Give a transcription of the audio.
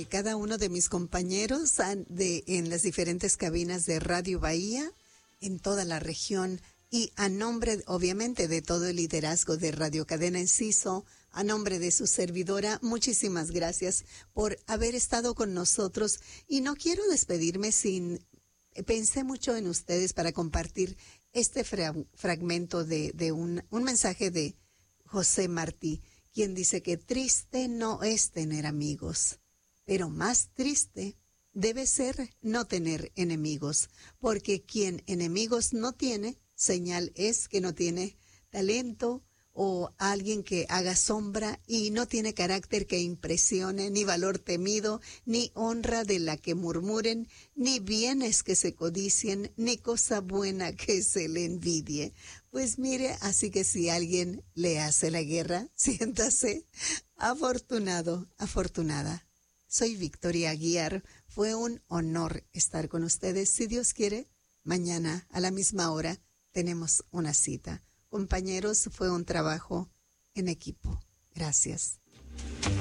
cada uno de mis compañeros en las diferentes cabinas de Radio Bahía, en toda la región, y a nombre, obviamente, de todo el liderazgo de Radio Cadena Enciso, a nombre de su servidora, muchísimas gracias por haber estado con nosotros. Y no quiero despedirme pensé mucho en ustedes para compartir este fragmento de un mensaje de José Martí, quien dice que triste no es tener amigos, pero más triste debe ser no tener enemigos, porque quien enemigos no tiene, señal es que no tiene talento o alguien que haga sombra y no tiene carácter que impresione, ni valor temido, ni honra de la que murmuren, ni bienes que se codicien, ni cosa buena que se le envidie. Pues mire, así que si alguien le hace la guerra, siéntase afortunado, afortunada. Soy Victoria Aguiar. Fue un honor estar con ustedes. Si Dios quiere, mañana a la misma hora tenemos una cita. Compañeros, fue un trabajo en equipo. Gracias.